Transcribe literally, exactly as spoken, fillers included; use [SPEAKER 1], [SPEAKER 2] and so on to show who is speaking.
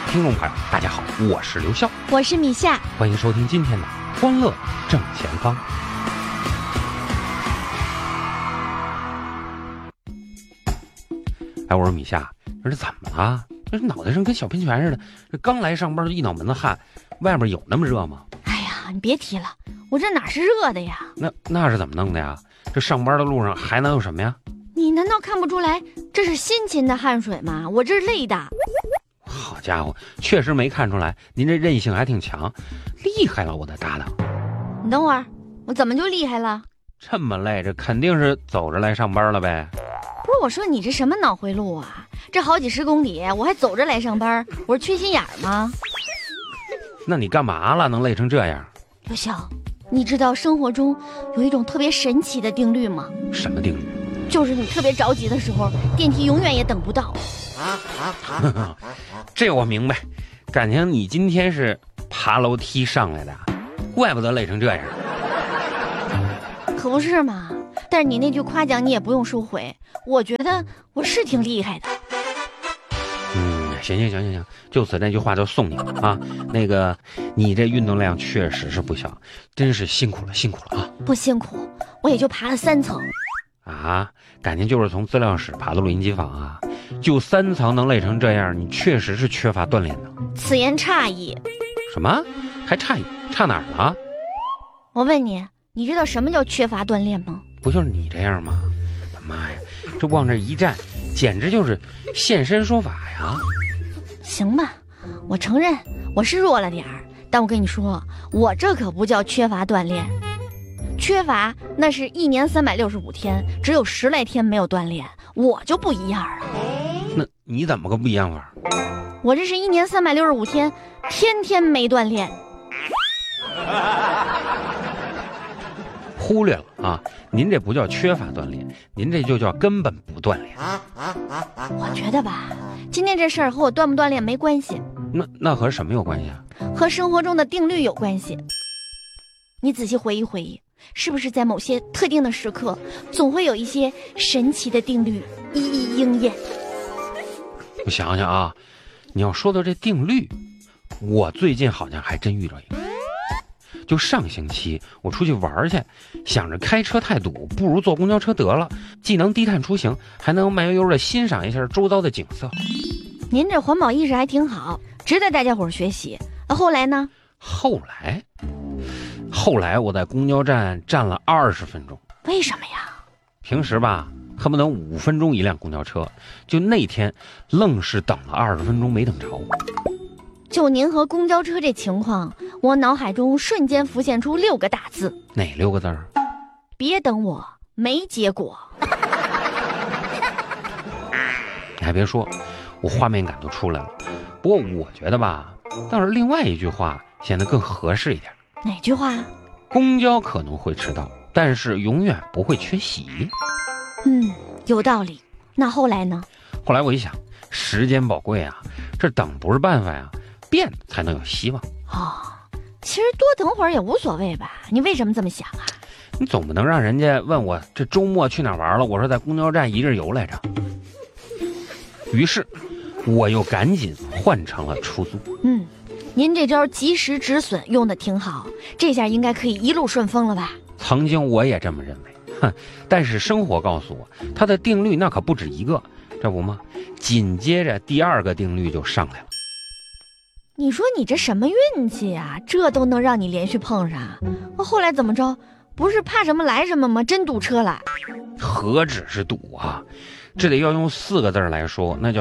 [SPEAKER 1] 听众朋友，大家好，我是刘笑，
[SPEAKER 2] 我是米夏，
[SPEAKER 1] 欢迎收听今天的《欢乐正前方》。哎，我说米夏，这是怎么了？这脑袋上跟小喷泉似的，这刚来上班就一脑门子汗，外面有那么热吗？
[SPEAKER 2] 哎呀，你别提了，我这哪是热的呀？
[SPEAKER 1] 那那是怎么弄的呀？这上班的路上还能有什么呀？
[SPEAKER 2] 你难道看不出来这是辛勤的汗水吗？我这是累的。
[SPEAKER 1] 好家伙，确实没看出来，您这韧性还挺强，厉害了，我的搭档。
[SPEAKER 2] 你等会儿，我怎么就厉害了？
[SPEAKER 1] 这么累，这肯定是走着来上班了呗。
[SPEAKER 2] 不是，我说你这什么脑回路啊？这好几十公里我还走着来上班，我是缺心眼儿吗？
[SPEAKER 1] 那你干嘛了？能累成这样？
[SPEAKER 2] 刘笑，你知道生活中有一种特别神奇的定律吗？
[SPEAKER 1] 什么定律？
[SPEAKER 2] 就是你特别着急的时候，电梯永远也等不到。
[SPEAKER 1] 这我明白，感情你今天是爬楼梯上来的，怪不得累成这样。
[SPEAKER 2] 可不是嘛，但是你那句夸奖你也不用收回，我觉得我是挺厉害的。
[SPEAKER 1] 嗯，行行行行行，就此那句话就送你了啊。那个，你这运动量确实是不小，真是辛苦了辛苦了啊。
[SPEAKER 2] 不辛苦，我也就爬了三层。
[SPEAKER 1] 啊，感情就是从资料室爬到录音机房啊，就三层能累成这样，你确实是缺乏锻炼的。
[SPEAKER 2] 此言差矣。
[SPEAKER 1] 什么？还差差哪儿了？
[SPEAKER 2] 我问你，你知道什么叫缺乏锻炼吗？
[SPEAKER 1] 不就是你这样吗？他妈呀，这往这一站，简直就是现身说法呀！
[SPEAKER 2] 行吧，我承认我是弱了点儿，但我跟你说，我这可不叫缺乏锻炼。缺乏那是一年三百六十五天，只有十来天没有锻炼，我就不一样了。
[SPEAKER 1] 那你怎么个不一样法？
[SPEAKER 2] 我这是一年三百六十五天，天天没锻炼。
[SPEAKER 1] 忽略了啊，您这不叫缺乏锻炼，您这就叫根本不锻炼。
[SPEAKER 2] 我觉得吧，今天这事儿和我锻不锻炼没关系。
[SPEAKER 1] 那那和什么有关系啊？
[SPEAKER 2] 和生活中的定律有关系。你仔细回忆回忆，是不是在某些特定的时刻，总会有一些神奇的定律一一应验？
[SPEAKER 1] 我想想啊，你要说到这定律，我最近好像还真遇到一个。就上星期我出去玩去，想着开车太堵，不如坐公交车得了，既能低碳出行，还能慢悠悠的欣赏一下周遭的景色。
[SPEAKER 2] 您这环保意识还挺好，值得大家伙学习。啊，后来呢？
[SPEAKER 1] 后来，后来我在公交站站了二十分钟。
[SPEAKER 2] 为什么呀？
[SPEAKER 1] 平时吧，恨不得五分钟一辆公交车，就那天愣是等了二十分钟没等着。
[SPEAKER 2] 就您和公交车这情况，我脑海中瞬间浮现出六个大字。
[SPEAKER 1] 哪六个字儿？
[SPEAKER 2] 别等我，没结果。
[SPEAKER 1] 你还别说，我画面感都出来了。不过我觉得吧，倒是另外一句话显得更合适一点。
[SPEAKER 2] 哪句话？
[SPEAKER 1] 公交可能会迟到，但是永远不会缺席。
[SPEAKER 2] 嗯，有道理。那后来呢？
[SPEAKER 1] 后来我一想，时间宝贵啊，这等不是办法呀，变才能有希望。
[SPEAKER 2] 哦，其实多等会儿也无所谓吧？你为什么这么想啊？
[SPEAKER 1] 你总不能让人家问我这周末去哪儿玩了，我说在公交站一日游来着。于是我又赶紧换成了出租。
[SPEAKER 2] 嗯，您这招及时止损用的挺好，这下应该可以一路顺风了吧？
[SPEAKER 1] 曾经我也这么认为，哼，但是生活告诉我，它的定律那可不止一个，这不吗？紧接着第二个定律就上来了。
[SPEAKER 2] 你说你这什么运气啊？这都能让你连续碰上。后来怎么着？不是怕什么来什么吗？真堵车了。
[SPEAKER 1] 何止是堵啊，这得要用四个字来说，那叫